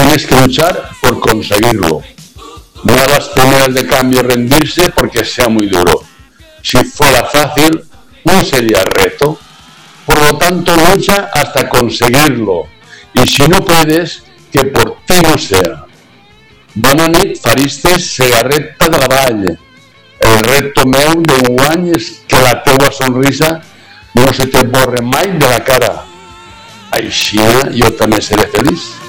tienes que luchar por conseguirlo. No a las primeras de cambio rendirse porque sea muy duro. Si fuera fácil, no sería reto. Por lo tanto, lucha hasta conseguirlo. Y si no puedes, que por ti no sea. Bona nit, faristes, segarreta de la vall. El repte meu d'enguany és que la teua sonrisa no se te borre mai de la cara. Així jo també seré feliç.